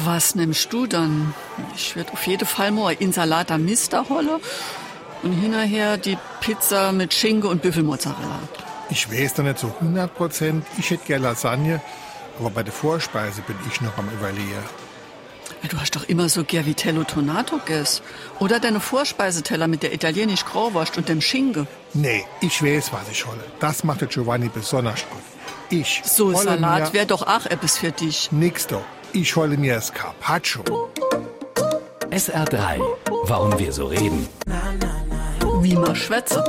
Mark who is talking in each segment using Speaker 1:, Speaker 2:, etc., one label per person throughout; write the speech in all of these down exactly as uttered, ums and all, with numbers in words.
Speaker 1: Was nimmst du dann? Ich würde auf jeden Fall mal Insalata Mister holen und hinterher die Pizza mit Schinken und Büffelmozzarella.
Speaker 2: Ich weiß da nicht so hundert Prozent. Ich hätte gerne Lasagne, aber bei der Vorspeise bin ich noch am Überlegen.
Speaker 1: Du hast doch immer so gern Vitello Tonato gegessen. Oder deine Vorspeiseteller mit der italienisch Grauwurst und dem Schinken.
Speaker 2: Nee, ich weiß, was ich hole. Das macht der Giovanni besonders gut. Ich
Speaker 1: So
Speaker 2: hole
Speaker 1: Salat
Speaker 2: mir
Speaker 1: wäre doch auch etwas für dich.
Speaker 2: nix doch. Ich hole mir das Carpaccio.
Speaker 3: S R drei. Warum wir so reden.
Speaker 1: Wie man schwätze.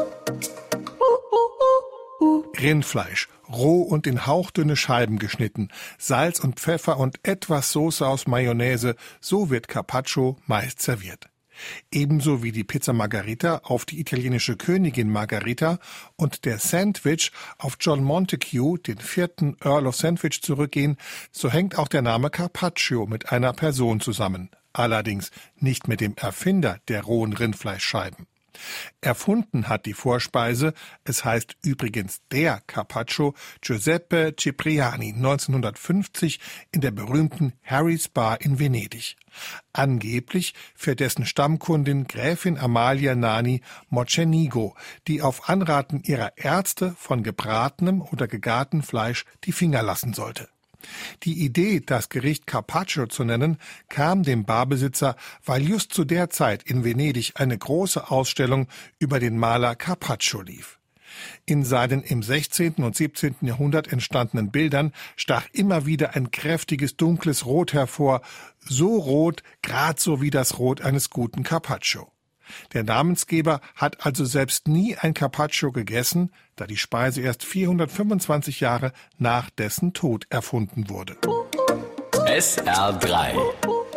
Speaker 2: Rindfleisch, roh und in hauchdünne Scheiben geschnitten, Salz und Pfeffer und etwas Soße aus Mayonnaise, so wird Carpaccio meist serviert. Ebenso wie die Pizza Margherita auf die italienische Königin Margherita und der Sandwich auf John Montague, den vierten Earl of Sandwich, zurückgehen, so hängt auch der Name Carpaccio mit einer Person zusammen. Allerdings nicht mit dem Erfinder der rohen Rindfleischscheiben. Erfunden hat die Vorspeise, es heißt übrigens der Carpaccio, Giuseppe Cipriani neunzehnhundertfünfzig in der berühmten Harry's Bar in Venedig. Angeblich für dessen Stammkundin Gräfin Amalia Nani Mocenigo, die auf Anraten ihrer Ärzte von gebratenem oder gegartem Fleisch die Finger lassen sollte. Die Idee, das Gericht Carpaccio zu nennen, kam dem Barbesitzer, weil just zu der Zeit in Venedig eine große Ausstellung über den Maler Carpaccio lief. In seinen im sechzehnten und siebzehnten Jahrhundert entstandenen Bildern stach immer wieder ein kräftiges, dunkles Rot hervor, so rot, grad so wie das Rot eines guten Carpaccio. Der Namensgeber hat also selbst nie ein Carpaccio gegessen, da die Speise erst vierhundertfünfundzwanzig Jahre nach dessen Tod erfunden wurde.
Speaker 3: S R drei.